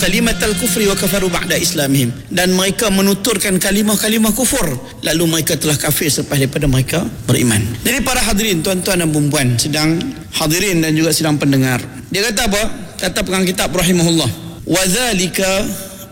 kalimatal kufri wa kafaru ba'da islamihim, dan mereka menuturkan kalimah-kalimah kufur lalu mereka telah kafir selepas daripada mereka beriman. Jadi para hadirin, tuan-tuan dan puan-puan, sedang hadirin dan juga sedang pendengar, dia kata apa? Kata pengarang kitab rahimahullah, wa dzalika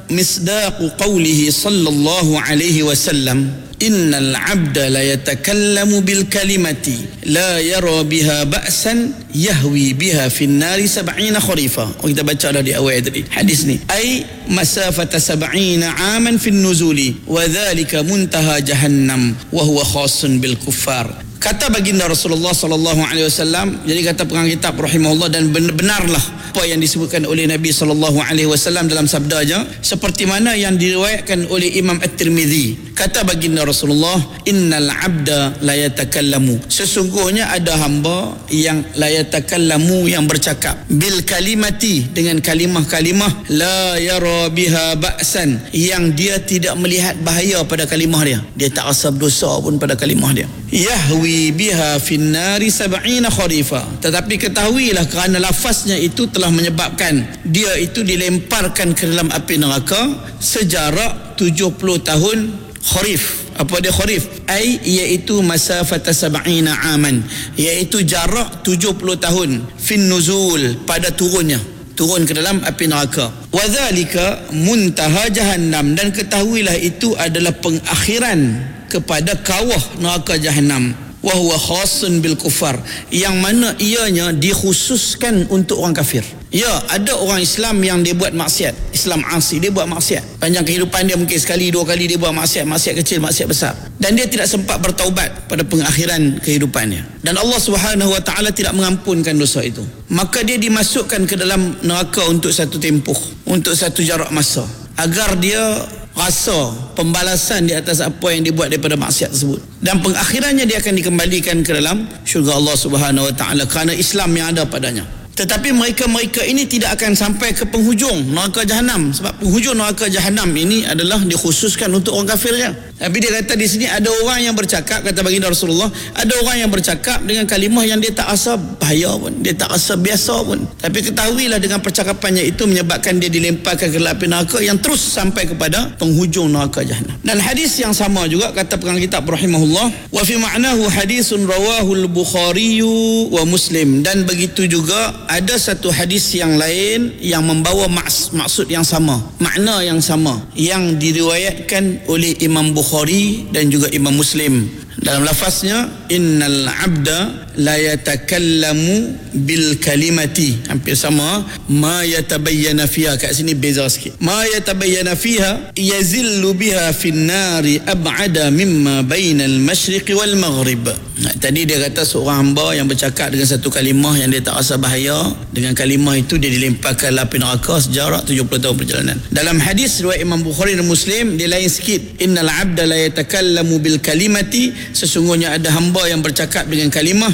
misdaqu qawlihi sallallahu alaihi wasallam, innal 'abda la yatakallamu bil kalimati la yara biha ba'san yahwi biha fin nari 70 kharifa. Kita baca dah di awal tadi hadis ni, ai masafata 70 aman fin nuzuli wa dhalika muntaha jahannam wa huwa khassun bil kuffar. Kata baginda Rasulullah sallallahu alaihi wasallam, jadi kata pengarang kitab rahimahullah, dan benarlah apa yang disebutkan oleh Nabi sallallahu alaihi wasallam dalam sabdanya seperti mana yang diriwayatkan oleh Imam At-Tirmizi. Kata baginda Rasulullah, innal 'abda la yatakallamu, sesungguhnya ada hamba yang la yatakallamu, yang bercakap, bil kalimati, dengan kalimah-kalimah, la yara biha ba'san, yang dia tidak melihat bahaya pada kalimah dia, dia tak rasa berdosa pun pada kalimah dia, yahwi biha fin nari 70 kharifa, tetapi ketahuilah kerana lafaznya itu telah menyebabkan dia itu dilemparkan ke dalam api neraka sejarak 70 tahun kharif. Apa dia kharif? Ai iaitu masafata 70 aman, iaitu jarak 70 tahun, fin nuzul, pada turun ke dalam api neraka. Wa dzalika muntaha jahannam, dan ketahuilah itu adalah pengakhiran kepada kawah neraka jahannam. Wa huwa khassun bil kufar, yang mana ianya dikhususkan untuk orang kafir. Ya, ada orang Islam yang dia buat maksiat, Islam asi, dia buat maksiat panjang kehidupan dia, mungkin sekali dua kali dia buat maksiat, maksiat kecil, maksiat besar, dan dia tidak sempat bertaubat pada pengakhiran kehidupannya, dan Allah Subhanahu wa taala tidak mengampunkan dosa itu, maka dia dimasukkan ke dalam neraka untuk satu tempoh, untuk satu jarak masa, agar dia rasa pembalasan di atas apa yang dibuat daripada maksiat tersebut, dan pengakhirannya dia akan dikembalikan ke dalam syurga Allah Subhanahu wa taala kerana Islam yang ada padanya. Tetapi mereka ini tidak akan sampai ke penghujung neraka jahanam, sebab penghujung neraka jahanam ini adalah dikhususkan untuk orang kafir saja. Tapi dia kata di sini ada orang yang bercakap, kata baginda Rasulullah, ada orang yang bercakap dengan kalimah yang dia tak rasa bahaya pun, dia tak rasa biasa pun, tapi ketahuilah dengan percakapannya itu menyebabkan dia dilemparkan ke api neraka yang terus sampai kepada penghujung neraka jahanam. Dan hadis yang sama juga kata pengarang kitab rahimahullah, wa fi ma'nahu hadisun rawahu al-Bukhari wa Muslim, dan begitu juga ada satu hadis yang lain yang membawa maksud yang sama, makna yang sama, yang diriwayatkan oleh Imam Bukhari dan juga Imam Muslim. Dalam lafaznya, innal 'abda la yatakallamu bil kalimati, hampir sama, ma yatabayyana fiha, kat sini beza sikit, ma yatabayyana fiha yazillu biha fin nari ab'ada mimma bainal masyriqi wal maghrib. Tadi dia kata seorang hamba yang bercakap dengan satu kalimah yang dia tak rasa bahaya, dengan kalimah itu dia dilemparkan api neraka sejarak 70 tahun perjalanan. Dalam hadis riwayat Imam Bukhari dan Muslim dia lain sikit, innal 'abda la yatakallamu bil kalimati, sesungguhnya ada hamba yang bercakap dengan kalimah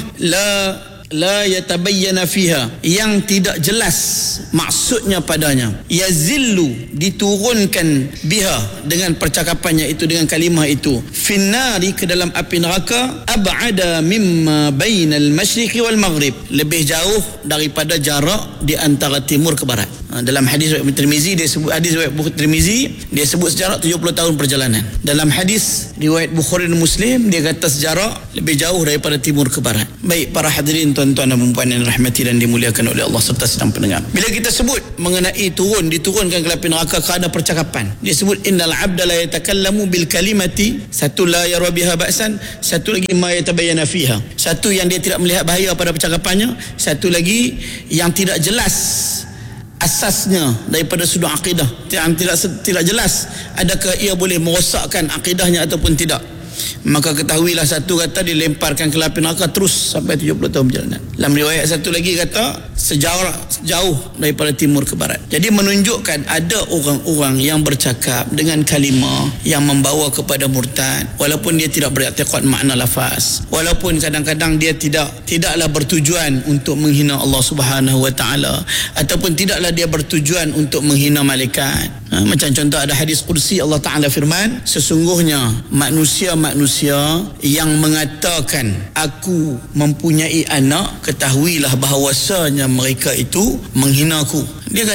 la yatabayyana fiha, yang tidak jelas maksudnya padanya, yazillu, diturunkan, biha, dengan percakapannya itu, dengan kalimah itu, finnari, ke dalam api neraka, ab'ada mimma bainal masyriqi wal maghrib, lebih jauh daripada jarak di antara timur ke barat. Dalam hadis riwayat Tirmizi, dia sebut, hadis riwayat Tirmizi, dia sebut sejarak 70 tahun perjalanan. Dalam hadis riwayat Bukhari dan Muslim, dia kata sejarak lebih jauh daripada timur ke barat. Baik para hadirin, tuan-tuan dan puan-puan yang dirahmati dan dimuliakan oleh Allah serta sedang pendengar, bila kita sebut mengenai diturunkan ke api neraka kerana percakapan, dia sebut innal 'abda la yatakallamu bil kalimati, satu la yara biha ba'san, satu lagi ma yatabayyana fiha, satu yang dia tidak melihat bahaya pada percakapannya, satu lagi yang tidak jelas asasnya daripada sudut akidah, tidak jelas adakah ia boleh merosakkan akidahnya ataupun tidak. Maka ketahuilah, satu kata dilemparkan ke api neraka terus sampai 70 tahun perjalanan. Dalam riwayat satu lagi kata jauh daripada timur ke barat. Jadi menunjukkan ada orang-orang yang bercakap dengan kalimah yang membawa kepada murtad, walaupun dia tidak beriktikad makna lafaz, walaupun kadang-kadang dia tidaklah bertujuan untuk menghina Allah Subhanahu wa taala, ataupun tidaklah dia bertujuan untuk menghina malaikat. Macam contoh ada hadis qudsi, Allah Taala firman, sesungguhnya manusia yang mengatakan aku mempunyai anak, ketahuilah bahawasanya mereka itu menghina aku. Dia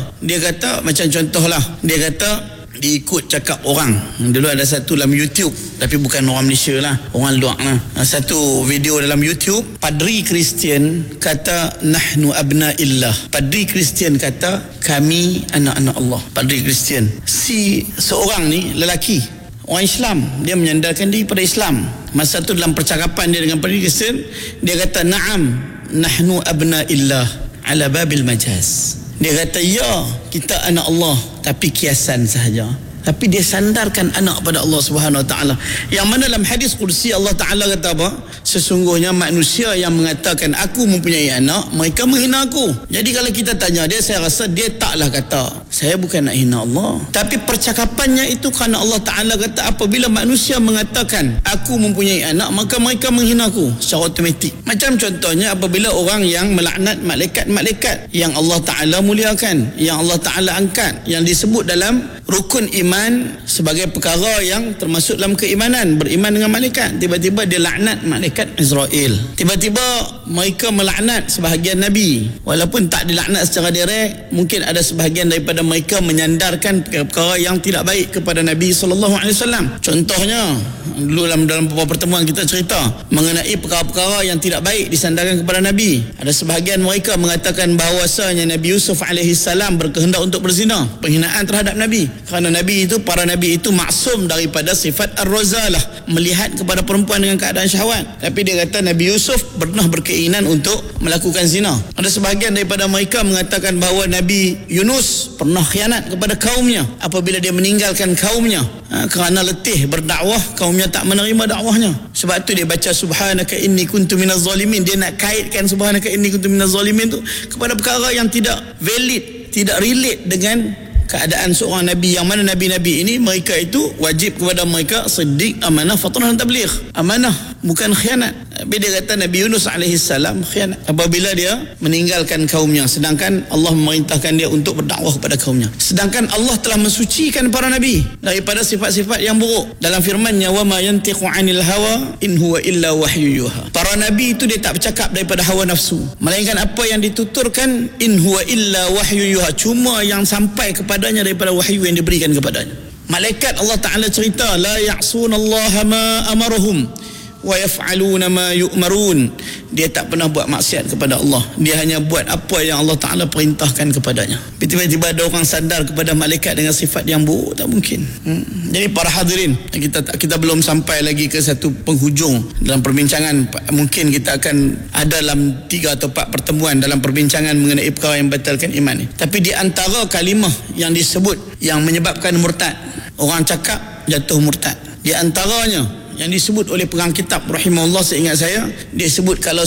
kata macam contohlah, dia kata dia ikut cakap orang. Dulu ada satu dalam YouTube, tapi bukan orang Malaysia lah, orang luar lah. Satu video dalam YouTube, padri Kristian kata nahnu abna'illah. Padri Kristian kata kami anak-anak Allah. Padri Kristian, si seorang ni lelaki, orang Islam, dia menyandarkan diri pada Islam. Masa tu dalam percakapan dia dengan padri Kristian, dia kata na'am nahnu abna'illah ala babil majaz. Dia kata ya, kita anak Allah tapi kiasan sahaja. Tapi dia sandarkan anak pada Allah Subhanahu Wa Taala. Yang mana dalam hadis qudsi Allah Taala kata apa? Sesungguhnya manusia yang mengatakan aku mempunyai anak, mereka menghina aku. Jadi kalau kita tanya dia, saya rasa dia taklah kata saya bukan nak hina Allah, tapi percakapannya itu kerana Allah Taala kata apabila manusia mengatakan aku mempunyai anak, maka mereka menghina aku secara automatik. Macam contohnya apabila orang yang melaknat malaikat-malaikat yang Allah Taala muliakan, yang Allah Taala angkat, yang disebut dalam rukun iman sebagai perkara yang termasuk dalam keimanan, beriman dengan malaikat. Tiba-tiba dia laknat malaikat Israel. Tiba-tiba mereka melaknat sebahagian Nabi, walaupun tak dilaknat secara direct. Mungkin ada sebahagian daripada mereka menyandarkan perkara yang tidak baik kepada Nabi SAW. Contohnya dulu dalam beberapa pertemuan kita cerita mengenai perkara-perkara yang tidak baik disandarkan kepada Nabi. Ada sebahagian mereka mengatakan bahawasanya Nabi Yusuf AS berkehendak untuk berzina, penghinaan terhadap Nabi. Kerana Nabi itu, para Nabi itu maksum daripada sifat ar-razalah, melihat kepada perempuan dengan keadaan syahwat. Tapi dia kata Nabi Yusuf pernah berkeinginan untuk melakukan zina. Ada sebahagian daripada mereka mengatakan bahawa Nabi Yunus pernah khianat kepada kaumnya apabila dia meninggalkan kaumnya kerana letih berdakwah, kaumnya tak menerima dakwahnya. Sebab tu dia baca subhanaka inni kuntu minaz zalimin. Dia nak kaitkan subhanaka inni kuntu minaz zalimin tu kepada perkara yang tidak valid, tidak relate dengan keadaan seorang Nabi. Yang mana Nabi-Nabi ini mereka itu wajib kepada mereka siddiq, amanah, fatrah dan tabligh. Amanah, bukan khianat. Tapi dia kata Nabi Yunus AS khianat apabila dia meninggalkan kaumnya, sedangkan Allah memerintahkan dia untuk berdakwah kepada kaumnya. Sedangkan Allah telah mensucikan para Nabi daripada sifat-sifat yang buruk. Dalam firman-Nya wa ma yantiqu 'anil hawa in huwa illa wahyu yuha. Para Nabi itu dia tak bercakap daripada hawa nafsu, melainkan apa yang dituturkan in huwa illa wahyu yuha, cuma yang sampai kepadanya daripada wahyu yang diberikan kepadanya. Malaikat Allah Ta'ala cerita la ya'sunallaha ma amarahum wa yaf'aluna ma yu'marun. Dia tak pernah buat maksiat kepada Allah, dia hanya buat apa yang Allah Ta'ala perintahkan kepadanya. Tiba-tiba ada orang sadar kepada malaikat dengan sifat yang buruk, tak mungkin. Jadi para hadirin, kita belum sampai lagi ke satu penghujung dalam perbincangan. Mungkin kita akan ada dalam 3 atau 4 pertemuan dalam perbincangan mengenai perkara yang batalkan iman ni. Tapi di antara kalimah yang disebut yang menyebabkan murtad, orang cakap jatuh murtad, di antaranya yang disebut oleh perang kitab rahimahullah, seingat saya, dia sebut kalau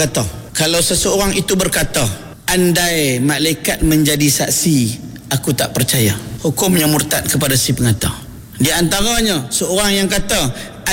seseorang itu berkata andai malaikat menjadi saksi, aku tak percaya, hukumnya murtad kepada si pengata. Di antaranya seorang yang kata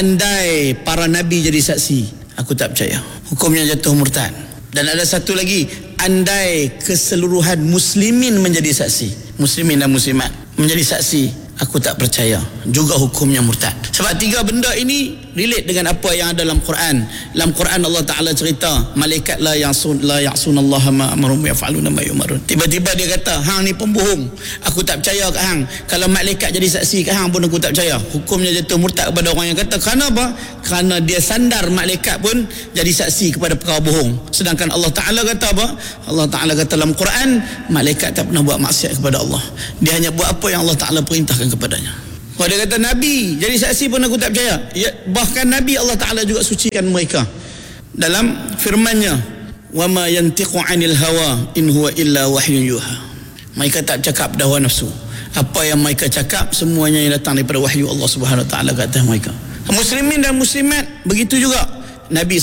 andai para nabi jadi saksi, aku tak percaya, hukumnya jatuh murtad. Dan ada satu lagi, andai keseluruhan muslimin menjadi saksi, muslimin dan muslimat menjadi saksi, aku tak percaya, juga hukumnya murtad. Sebab 3 benda ini relate dengan apa yang ada dalam Quran. Dalam Quran Allah Ta'ala cerita malaikat la ya'sunallaha ma amarum yaf'aluna ma yu'marun. Tiba-tiba dia kata hang ni pembohong, aku tak percaya kat hang. Kalau malaikat jadi saksi kat hang pun aku tak percaya, hukumnya jatuh murtad kepada orang yang kata. Kerana apa? Kerana dia sandar malaikat pun jadi saksi kepada perkara bohong. Sedangkan Allah Ta'ala kata apa? Allah Ta'ala kata dalam Quran malaikat tak pernah buat maksiat kepada Allah, dia hanya buat apa yang Allah Ta'ala perintahkan kepadanya. Kalau dia kata Nabi jadi saksi pun aku tak percaya, bahkan Nabi Allah Ta'ala juga sucikan mereka dalam firman-Nya wa ma yantiqu 'anil hawa in huwa illa wahyun yuha. Mereka tak cakap pada hawa nafsu, apa yang mereka cakap semuanya yang datang daripada wahyu Allah Subhanahu Wa Ta'ala ke atas mereka. Muslimin dan muslimat begitu juga. Nabi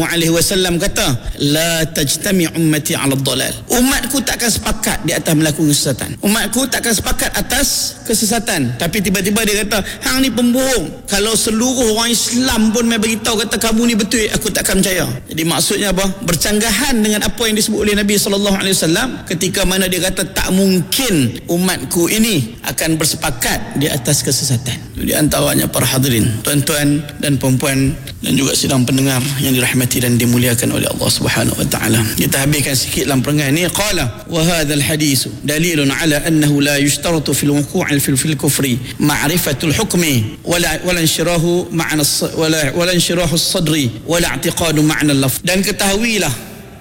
SAW kata la tajtami ummati ala dhalal. Umatku takkan sepakat di atas melakukan kesesatan. Umatku takkan sepakat atas kesesatan. Tapi tiba-tiba dia kata hang ni pembohong. Kalau seluruh orang Islam pun mai beritahu kata kamu ni betul, aku takkan percaya. Jadi maksudnya apa? Bercanggahan dengan apa yang disebut oleh Nabi SAW ketika mana dia kata tak mungkin umatku ini akan bersepakat di atas kesesatan. Di antaranya para hadirin, tuan-tuan dan puan-puan dan juga sidang pendengar pendengar yang dirahmati dan dimuliakan oleh Allah Subhanahu wa taala. Kita habiskan sikit dalam perenggan ni. Qala wa hadzal hadis dalilun ala annahu la yushtaratu fil wuqu'i fil kufri ma'rifatul hukmi wala inshirahu ma'na wala inshirahu as-sadri wala i'tiqadu ma'na al-lafz. Dan ketahuilah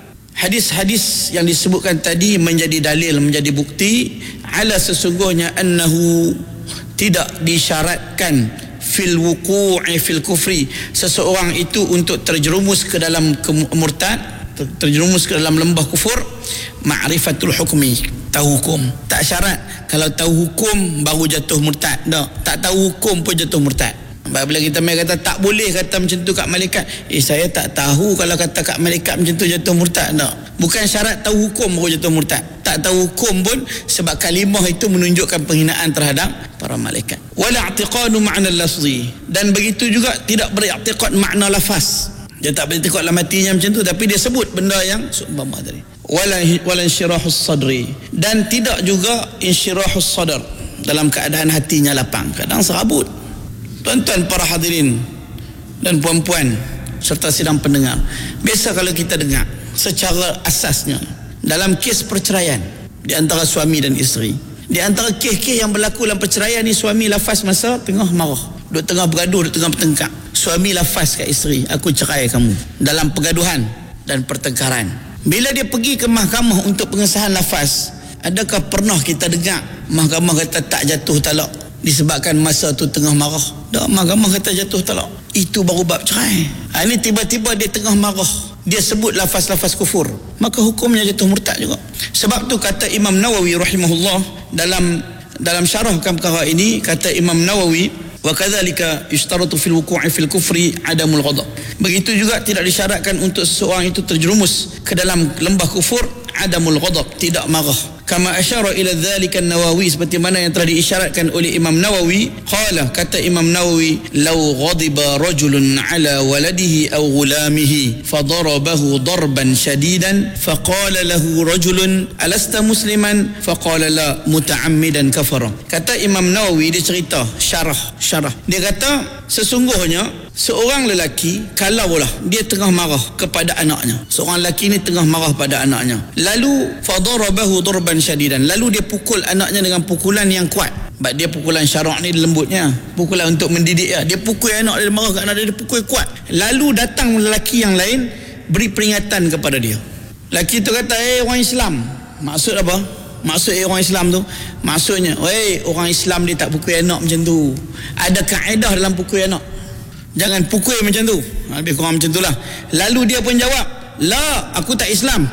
hadis-hadis yang disebutkan tadi menjadi dalil, menjadi bukti ala sesungguhnya annahu tidak disyaratkan fil wuqu'i fil kufri, seseorang itu untuk terjerumus ke dalam murtad, terjerumus ke dalam lembah kufur, ma'rifatul hukmi, tahu hukum. Tak syarat kalau tahu hukum baru jatuh murtad. Tak tahu hukum pun jatuh murtad. Bila kita main kata tak boleh kata macam tu kat malaikat, saya tak tahu kalau kata kat malaikat macam tu jatuh murtad. Bukan syarat tahu hukum baru jatuh murtad. Tak tahu hukum pun, sebab kalimah itu menunjukkan penghinaan terhadap para malaikat. Wala i'tiqadu ma'na al-lafzi, dan begitu juga tidak beriktikad makna lafaz. Dia tak beriktikad dalam hatinya macam tu, tapi dia sebut benda yang seumpama tadi. Wala insyirahus sadri, dan tidak juga insyirahus sadr, dalam keadaan hatinya lapang, kadang serabut. Tuan-tuan para hadirin dan puan-puan serta sidang pendengar, biasa kalau kita dengar secara asasnya dalam kes perceraian di antara suami dan isteri, di antara kes-kes yang berlaku dalam perceraian ni, suami lafaz masa tengah marah, duk tengah bergaduh, duk tengah bertengkar, suami lafaz kat isteri, aku cerai kamu, dalam pergaduhan dan pertengkaran. Bila dia pergi ke mahkamah untuk pengesahan lafaz, adakah pernah kita dengar mahkamah kata tak jatuh talak disebabkan masa tu tengah marah? Tak, mahkamah kata jatuh talak, itu baru bab cerai. Ini tiba-tiba dia tengah marah, dia sebut lafaz-lafaz kufur, maka hukumnya jatuh murtad juga. Sebab tu kata Imam Nawawi rahimahullah dalam syarahkan perkara ini, kata Imam Nawawi, wa kadzalika yushtaratu fil wuqu'i fil kufri adamul ghadab. Begitu juga tidak disyaratkan untuk seseorang itu terjerumus ke dalam lembah kufur adamul ghadab, tidak marah. Kama asyara ila dzalika an-Nawawi, seperti mana yang telah diisyaratkan oleh Imam Nawawi. Qala, kata Imam Nawawi, law ghadiba rajulun ala waladihi aw ghulamihi fadarabahu darban shadidan faqala lahu rajulun alasta musliman faqala la muta'ammidan kafara. Kata Imam Nawawi, dia cerita syarah. Dia kata sesungguhnya seorang lelaki kalaulah dia tengah marah kepada anaknya, seorang lelaki ni tengah marah pada anaknya, lalu fadarabahu darban syadidan, lalu dia pukul anaknya dengan pukulan yang kuat. Sebab dia pukulan syarak ni lembutnya, pukulan untuk mendidik dia pukul anak dia, marah kat anak dia pukul kuat. Lalu datang lelaki yang lain beri peringatan kepada dia. Lelaki tu kata, orang Islam. Maksud apa? Maksud orang Islam tu, maksudnya, orang Islam dia tak pukul anak macam tu. Ada kaedah dalam pukul anak, jangan pukul macam tu. Lebih kurang macam tu lah. Lalu dia pun jawab, la, aku tak Islam.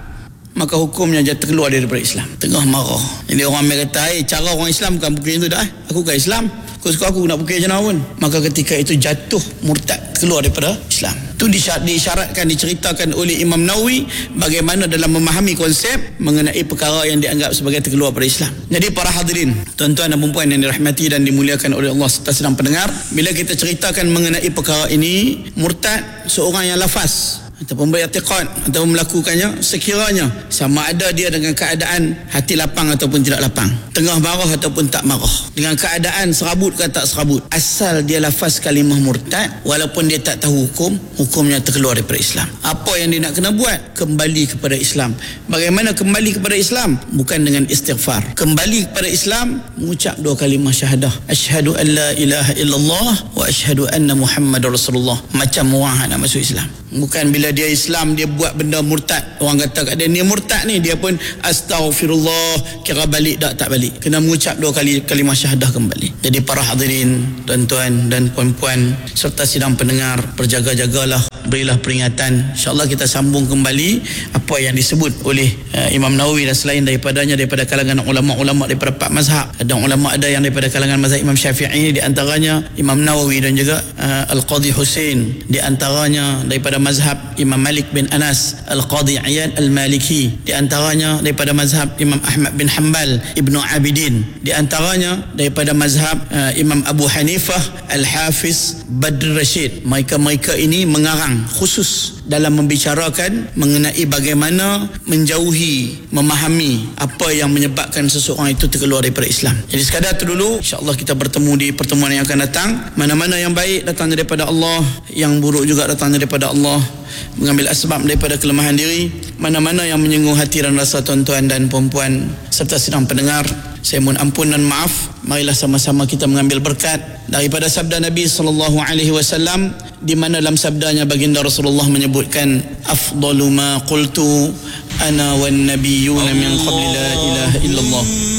Maka hukumnya dia terkeluar daripada Islam, tengah marah. Jadi orang Amir kata, cara orang Islam bukan pukul macam tu dah. Aku bukan Islam, aku nak pukul macam mana pun. Maka ketika itu jatuh murtad, keluar daripada Islam. Itu disyaratkan, diceritakan oleh Imam Nawawi bagaimana dalam memahami konsep mengenai perkara yang dianggap sebagai terkeluar daripada Islam. Jadi para hadirin, tuan-tuan dan puan yang dirahmati dan dimuliakan oleh Allah serta sedang pendengar, bila kita ceritakan mengenai perkara ini, murtad seorang yang lafaz ataupun beriktikad ataupun melakukannya sekiranya sama ada dia dengan keadaan hati lapang ataupun tidak lapang, tengah marah ataupun tak marah, dengan keadaan serabut ke tak serabut, asal dia lafaz kalimah murtad, walaupun dia tak tahu hukum, hukumnya terkeluar daripada Islam. Apa yang dia nak kena buat? Kembali kepada Islam. Bagaimana kembali kepada Islam? Bukan dengan istighfar. Kembali kepada Islam, mengucap dua kalimah syahadah, asyhadu an la ilaha illallah wa asyhadu anna Muhammadar Rasulullah. Macam orang nak masuk Islam. Bukan bila dia Islam dia buat benda murtad, orang kata kat dia ni murtad ni, dia pun astaghfirullah, kira balik tak balik. Kena mengucap dua kali kalimah syahadah kembali. Jadi para hadirin, tuan-tuan dan puan-puan serta sidang pendengar, berjaga-jagalah, berilah peringatan. InsyaAllah kita sambung kembali apa yang disebut oleh Imam Nawawi dan selain daripadanya, daripada kalangan ulama-ulama daripada 4 mazhab. Ada ulama ada yang daripada kalangan mazhab Imam Syafi'i, di antaranya Imam Nawawi, dan juga Al-Qadhi Husain, di antaranya daripada mazhab Imam Malik bin Anas, Al-Qadhi Iyad Al-Maliki, di antaranya daripada mazhab Imam Ahmad bin Hanbal, Ibnu Abidin, di antaranya daripada mazhab Imam Abu Hanifah, Al-Hafiz Badr Rashid. Mereka ini mengarang pemahaman khusus dalam membicarakan mengenai bagaimana menjauhi, memahami apa yang menyebabkan seseorang itu terkeluar daripada Islam. Jadi sekadar itu dulu, insya-Allah kita bertemu di pertemuan yang akan datang. Mana-mana yang baik datang daripada Allah, yang buruk juga datang daripada Allah. Mengambil asbab daripada kelemahan diri. Mana-mana yang menyinggung hati dan rasa tuan-tuan dan puan-puan serta sidang pendengar, saya mohon ampun dan maaf. Marilah sama-sama kita mengambil berkat daripada sabda Nabi SAW, di mana dalam sabdanya baginda Rasulullah menyebutkan, afdalu ma qultu ana wan nabiyyuna min qabli la ilaha illallah